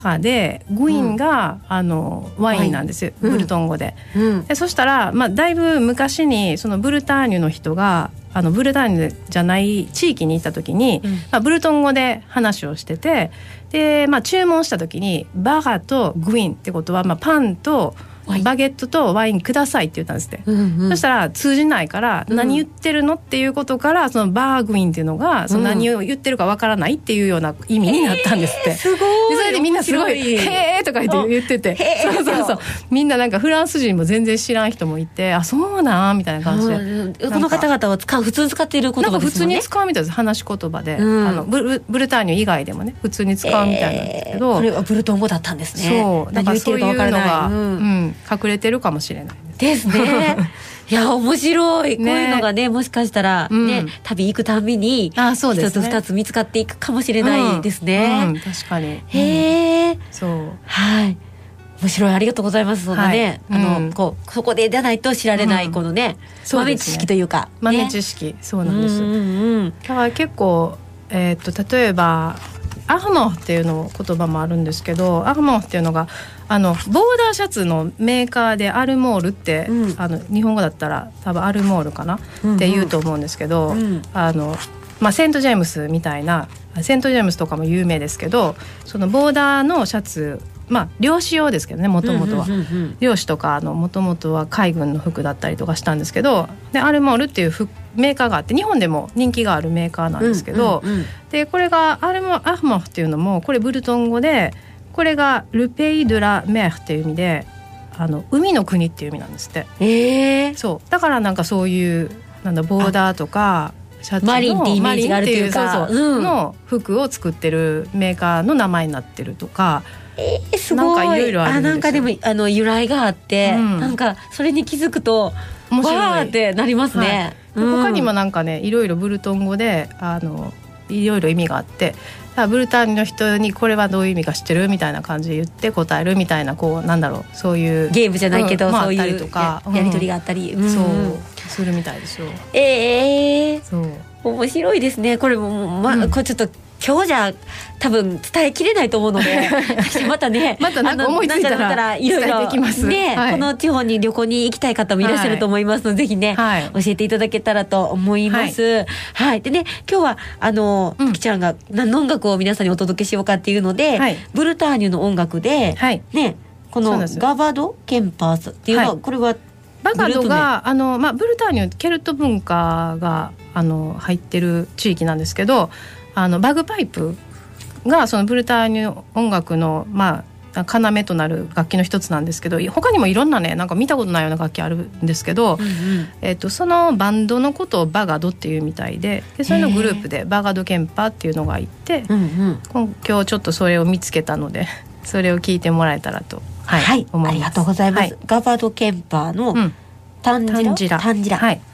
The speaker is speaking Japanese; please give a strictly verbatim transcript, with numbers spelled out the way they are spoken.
でグインが、うん、あのワインなんですよ、ブルトン語で、うん、でそしたら、まあ、だいぶ昔にそのブルターニュの人があのブルターニュじゃない地域に行った時に、うんまあ、ブルトン語で話をしててで、まあ、注文した時にバガとグインってことは、まあ、パンとバゲットとワインくださいって言ったんですって、うんうん、そしたら通じないから何言ってるのっていうことからそのバーグインっていうのがその何を言ってるかわからないっていうような意味になったんですって、えー、すごい。でそれでみんなすごいへーとか言って言っててそうそうそうみんななんかフランス人も全然知らん人もいてあそうなんみたいな感じで、 うん、この方々は使う普通に使っている言葉ですよね。なんか普通に使うみたいです話し言葉で、うん、あの ブ, ルブルターニュ以外でもね普通に使うみたいなんですけど、 えー、これはブルトン語だったんですね。 そうだからそういうのが、うんうん、隠れてるかもしれないですねいや面白い、ね、こういうのがねもしかしたら、ねうん、旅行くたびに一つ二つ見つかっていくかもしれないですね、 うんうん、確かにへえ、 うん、そうはい面白いありがとうございます。そんなね、はい、あの、うん、こうそこで出ないと知られないこのね、うん、豆知識というか、ね、 豆知識そうなんです、うんうんうん、だから結構、えー、っと例えばアフモっていうの言葉もあるんですけどアフモっていうのがあのボーダーシャツのメーカーでアルモールって、うん、あの日本語だったら多分アルモールかな、うんうん、って言うと思うんですけど、うん、あのまあ、セントジェームスみたいなセントジェームスとかも有名ですけどそのボーダーのシャツまあ漁師用ですけどねもともとは、うんうんうんうん、漁師とかもともとは海軍の服だったりとかしたんですけどでアルモールっていう服メーカーがあって日本でも人気があるメーカーなんですけど、うんうんうん、でこれがアルモアフモフっていうのもこれブルトン語でこれがルペイ・ドゥ・ラ・メーっていう意味であの海の国っていう意味なんですって、 えー、 そうだからなんかそういうなんだボーダーとかシャツのマリンってイメージがあるというかそうそう、うん、の服を作ってるメーカーの名前になってるとかえー、すごいなんかいろいろあるんですよ。あなんかでもあの由来があって、うん、なんかそれに気づくと面白いわーってなりますね、 はいうん、他にもなんかねいろいろブルトン語であのいろいろ意味があってブルターニュの人にこれはどういう意味か知ってるみたいな感じで言って答えるみたいなこうなんだろうそういうゲームじゃないけど、 うんまあ、 そういうあったりとか、 や, やり取りがあったり、 うん、そうするみたいですよ。 えー、 そう面白いですねこれも、まうん、これちょっと今日じゃ多分伝えきれないと思うのでまたねまたなんか思いついたらいろいろね、はい、この地方に旅行に行きたい方もいらっしゃると思いますので、はい、ぜひね、はい、教えていただけたらと思います、はいはい、でね今日はあの、うん、きちゃんが何の音楽を皆さんにお届けしようかっていうので、はい、ブルターニュの音楽で、はい、ねこのガバド・ケンパースっていうのは、はい、これはバガドがあの、まあ、ブルターニュケルト文化があの入ってる地域なんですけどあのバグパイプがそのブルターニュ音楽のまあ要となる楽器の一つなんですけど他にもいろんなねなんか見たことないような楽器あるんですけど、うんうんえー、とそのバンドのことをバガドっていうみたい で, でそれのグループでバガドケンパっていうのがいて、うんうん、今日ちょっとそれを見つけたのでそれを聞いてもらえたらと、 はいはい、思います。ありがとうございます、はい、ガバドケンパのタンジラ、うん、タンジラ、タンジラ、はい